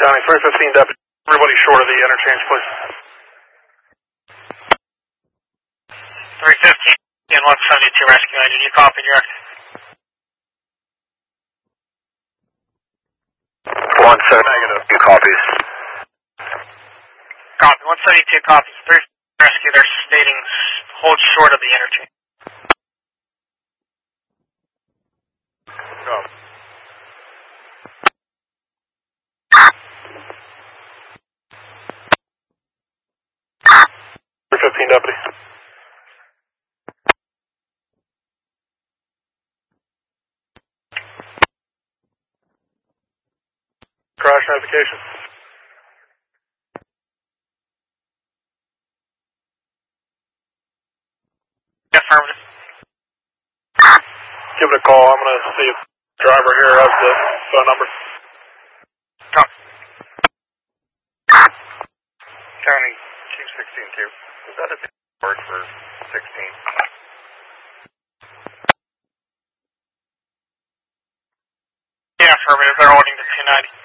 County 315 deputy. Everybody short of the interchange, please. 315 and 172 rescue engine. You copy, direct. 17 negative. You copies. Copy. 172 copies. 3 rescue. They're stating hold short of the interchange. Go. 315 deputy. Crash notification. Affirmative. Give it a call. I'm going to see if the driver here has the phone number. Copy. County Chief 16-2. Is that a word for 16? Yeah, affirmative. They're holding to 290.